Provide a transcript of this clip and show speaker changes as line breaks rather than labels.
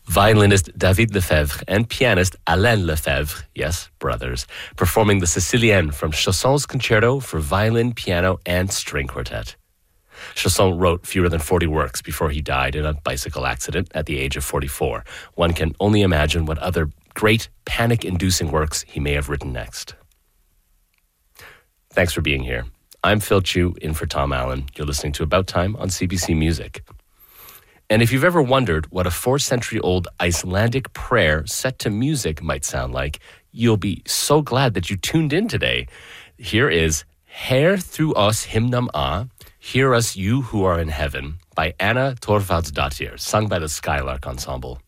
Violinist David Lefebvre and pianist Alain Lefebvre, yes, brothers, performing the Sicilienne from Chausson's Concerto for violin, piano, and string quartet. Chausson wrote fewer than 40 works before he died in a bicycle accident at the age of 44. One can only imagine what other great panic-inducing works he may have written next. Thanks for being here. I'm Phil Chu, in for Tom Allen. You're listening to About Time on CBC Music. And if you've ever wondered what a 4-century-old Icelandic prayer set to music might sound like, you'll be so glad that you tuned in today. Here is Her through us himnam a, Hear Us You Who Are in Heaven, by Anna Thorvaldsdottir, sung by the Skylark Ensemble.